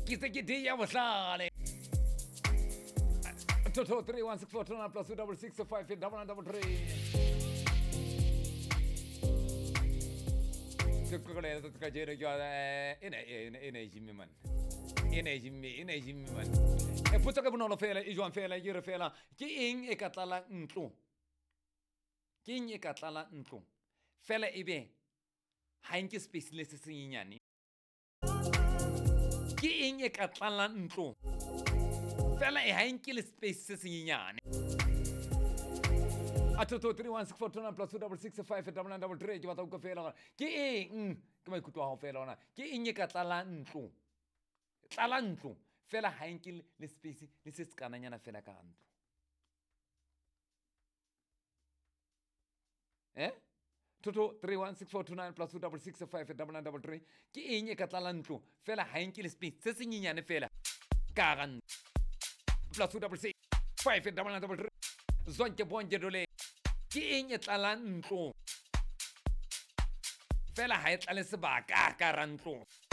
ke se ke di ya bohlale 2231649 plus 266589933 ke kole to ka jere jo ene jimmi man e potso ke bonolo fela e jwang fela ke re fela ke eng e ka tlala ntlo ke eng e ka tlala ntlo fela ebe ha nke space le se senyenyane ke eng e ka tlala ntlo fela e ha nke le space se senyenyane a 2231649 plus 266589933 ke batla utlwa fela ke eng ke maikutlo a go fela ona ke eng e ka tlala ntlo fela ha nke le space le se sekananyana fela ka ntlo 2231649 plus 266589933 ke eng e ka tlala ntlo fela ha nke le space se senyenyane fela ka ga ntlo plus 266589933 zonke bonke dole ke eng e tlala ntlo fela ha e tlale sebaka ka ra ntlo